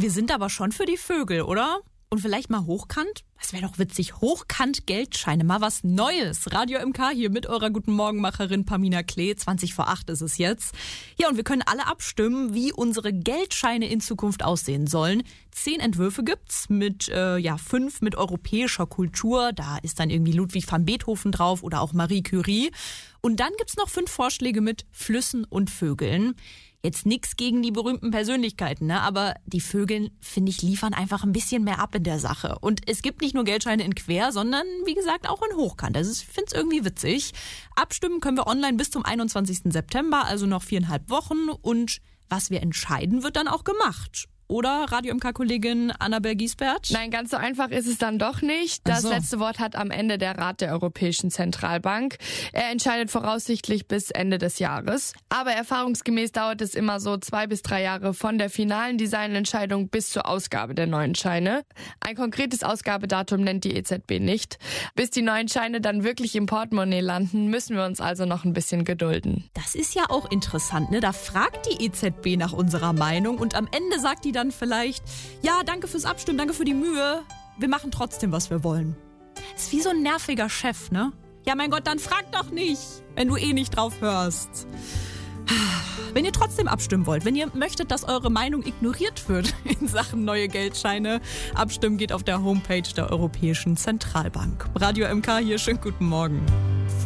Wir sind aber schon für die Vögel, oder? Und vielleicht mal hochkant? Das wäre doch witzig. Hochkant Geldscheine, mal was Neues. Radio MK hier mit eurer Guten Morgenmacherin Pamina Klee. 20:08 ist es jetzt. Ja, und wir können alle abstimmen, wie unsere Geldscheine in Zukunft aussehen sollen. 10 Entwürfe gibt's mit 5 mit europäischer Kultur. Da ist dann irgendwie Ludwig van Beethoven drauf oder auch Marie Curie. Und dann gibt's noch 5 Vorschläge mit Flüssen und Vögeln. Jetzt nix gegen die berühmten Persönlichkeiten, ne? Aber die Vögel, finde ich, liefern einfach ein bisschen mehr ab in der Sache. Und es gibt nicht nur Geldscheine in Quer, sondern, wie gesagt, auch in Hochkant. Also ich finde es irgendwie witzig. Abstimmen können wir online bis zum 21. September, also noch 4,5 Wochen. Und was wir entscheiden, wird dann auch gemacht. Oder, Radio-MK-Kollegin Annabel Giesbert? Nein, ganz so einfach ist es dann doch nicht. Das letzte Wort hat am Ende der Rat der Europäischen Zentralbank. Er entscheidet voraussichtlich bis Ende des Jahres. Aber erfahrungsgemäß dauert es immer so 2 bis 3 Jahre von der finalen Designentscheidung bis zur Ausgabe der neuen Scheine. Ein konkretes Ausgabedatum nennt die EZB nicht. Bis die neuen Scheine dann wirklich im Portemonnaie landen, müssen wir uns also noch ein bisschen gedulden. Das ist ja auch interessant, ne? Da fragt die EZB nach unserer Meinung und am Ende sagt die dann vielleicht, ja, danke fürs Abstimmen, danke für die Mühe, wir machen trotzdem, was wir wollen. Ist wie so ein nerviger Chef, ne? Ja, mein Gott, dann frag doch nicht, wenn du eh nicht drauf hörst. Wenn ihr trotzdem abstimmen wollt, wenn ihr möchtet, dass eure Meinung ignoriert wird in Sachen neue Geldscheine, abstimmen geht auf der Homepage der Europäischen Zentralbank. Radio MK hier, schönen guten Morgen.